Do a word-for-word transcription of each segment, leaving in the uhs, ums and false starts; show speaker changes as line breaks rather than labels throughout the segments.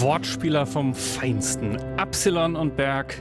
Wortspieler vom Feinsten. Absilon und Berg,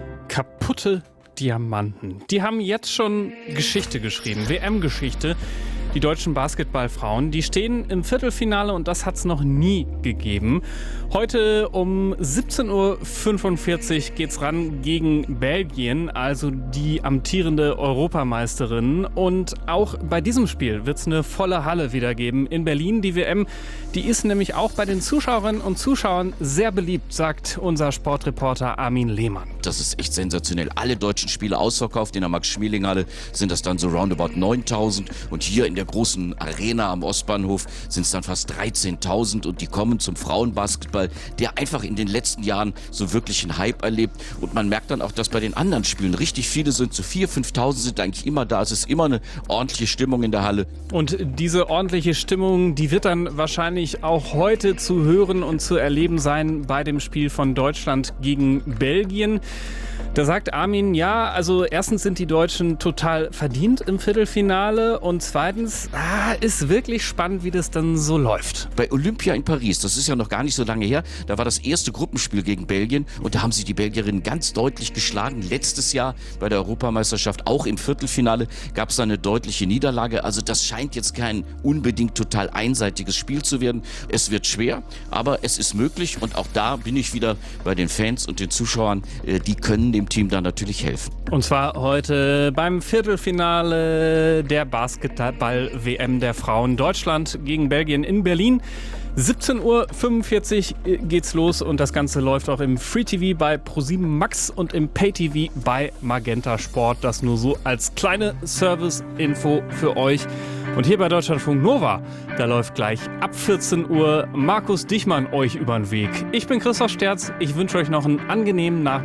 kaputte Diamanten. Die haben jetzt schon Geschichte geschrieben, W M-Geschichte. Die deutschen Basketballfrauen, die stehen im Viertelfinale und das hat es noch nie gegeben. Heute um siebzehn Uhr fünfundvierzig geht's ran gegen Belgien, also die amtierende Europameisterin. Und auch bei diesem Spiel wird es eine volle Halle wieder geben in Berlin. Die W M, die ist nämlich auch bei den Zuschauerinnen und Zuschauern sehr beliebt, sagt unser Sportreporter Armin Lehmann.
Das ist echt sensationell. Alle deutschen Spiele ausverkauft. In der Max-Schmeling-Halle sind das dann so roundabout neuntausend. Und hier in der großen Arena am Ostbahnhof sind es dann fast dreizehntausend. Und die kommen zum Frauenbasketball, der einfach in den letzten Jahren so wirklich einen Hype erlebt. Und man merkt dann auch, dass bei den anderen Spielen richtig viele sind. So viertausend, fünftausend sind eigentlich immer da. Es ist immer eine ordentliche Stimmung in der Halle.
Und diese ordentliche Stimmung, die wird dann wahrscheinlich auch heute zu hören und zu erleben sein bei dem Spiel von Deutschland gegen Belgien. Da sagt Armin, ja, also erstens sind die Deutschen total verdient im Viertelfinale und zweitens ah, ist wirklich spannend, wie das dann so läuft.
Bei Olympia in Paris, das ist ja noch gar nicht so lange her, da war das erste Gruppenspiel gegen Belgien und da haben sie die Belgierinnen ganz deutlich geschlagen. Letztes Jahr bei der Europameisterschaft, auch im Viertelfinale, gab es da eine deutliche Niederlage. Also das scheint jetzt kein unbedingt total einseitiges Spiel zu werden. Es wird schwer, aber es ist möglich und auch da bin ich wieder bei den Fans und den Zuschauern, die können dem Team dann natürlich helfen.
Und zwar heute beim Viertelfinale der Basketball-W M der Frauen. Deutschland gegen Belgien in Berlin. siebzehn Uhr fünfundvierzig geht's los und das Ganze läuft auch im Free T V bei ProSieben Max und im Pay T V bei Magenta Sport. Das nur so als kleine Service-Info für euch. Und hier bei Deutschlandfunk Nova, da läuft gleich ab vierzehn Uhr Markus Dichmann euch über den Weg. Ich bin Christoph Sterz, ich wünsche euch noch einen angenehmen Nachmittag.